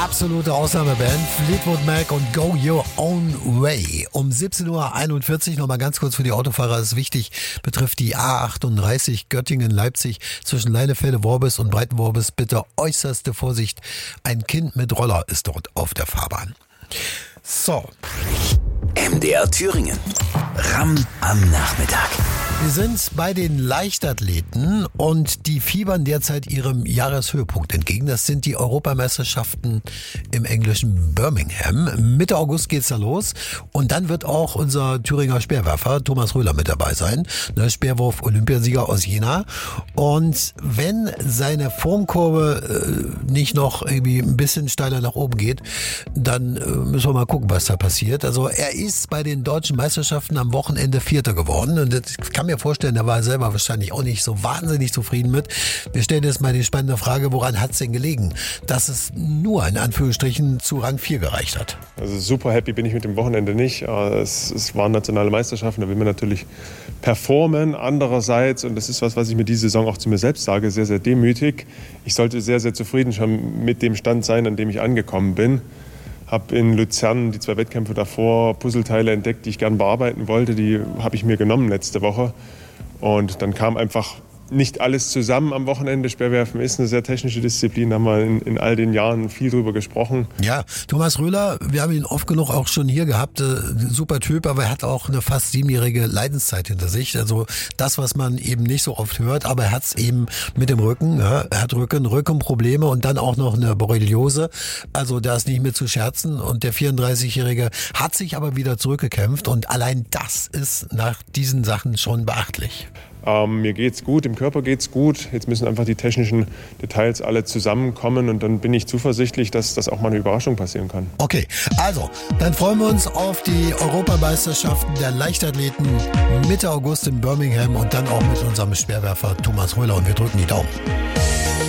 Absolute Ausnahmeband, Fleetwood Mac und Go Your Own Way. Um 17.41 Uhr nochmal ganz kurz für die Autofahrer ist wichtig, betrifft die A38 Göttingen-Leipzig zwischen Leinefelde-Worbis und Breitenworbis. Bitte äußerste Vorsicht, ein Kind mit Roller ist dort auf der Fahrbahn. So. MDR Thüringen. Ramm am Nachmittag. Wir sind bei den Leichtathleten und die fiebern derzeit ihrem Jahreshöhepunkt entgegen. Das sind die Europameisterschaften im englischen Birmingham. Mitte August geht's da los und dann wird auch unser Thüringer Speerwerfer Thomas Röhler mit dabei sein. Speerwurf-Olympiasieger aus Jena. Und wenn seine Formkurve nicht noch irgendwie ein bisschen steiler nach oben geht, dann müssen wir mal gucken, was da passiert. Also er ist bei den deutschen Meisterschaften am Wochenende Vierter geworden und das kann mir vorstellen, da war er selber wahrscheinlich auch nicht so wahnsinnig zufrieden mit. Wir stellen jetzt mal die spannende Frage, woran hat es denn gelegen, dass es nur in Anführungsstrichen zu Rang 4 gereicht hat? Also super happy bin ich mit dem Wochenende nicht. Es waren nationale Meisterschaften, da will man natürlich performen. Andererseits, und das ist was ich mir diese Saison auch zu mir selbst sage, sehr, sehr demütig. Ich sollte sehr, sehr zufrieden schon mit dem Stand sein, an dem ich angekommen bin. Habe in Luzern die 2 Wettkämpfe davor Puzzleteile entdeckt, die ich gern bearbeiten wollte. Die habe ich mir genommen letzte Woche. Und dann kam einfach nicht alles zusammen am Wochenende. Speerwerfen ist eine sehr technische Disziplin, da haben wir in all den Jahren viel drüber gesprochen. Ja, Thomas Röhler, wir haben ihn oft genug auch schon hier gehabt, super Typ, aber er hat auch eine fast 7-jährige Leidenszeit hinter sich. Also das, was man eben nicht so oft hört, aber er hat es eben mit dem Rücken, ja, er hat Rückenprobleme und dann auch noch eine Borreliose. Also da ist nicht mehr zu scherzen und der 34-Jährige hat sich aber wieder zurückgekämpft und allein das ist nach diesen Sachen schon beachtlich. Mir geht's gut, dem Körper geht's gut. Jetzt müssen einfach die technischen Details alle zusammenkommen und dann bin ich zuversichtlich, dass das auch mal eine Überraschung passieren kann. Okay, also, dann freuen wir uns auf die Europameisterschaften der Leichtathleten Mitte August in Birmingham und dann auch mit unserem Speerwerfer Thomas Röhler und wir drücken die Daumen.